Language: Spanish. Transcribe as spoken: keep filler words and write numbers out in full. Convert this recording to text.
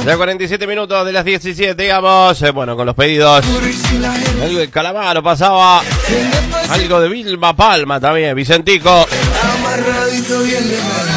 Ya cuarenta y siete minutos de las diecisiete, digamos. Eh, bueno, con los pedidos. Algo de Calamaro pasaba. Algo de Vilma Palma también. Vicentico. Amarradito bien legal.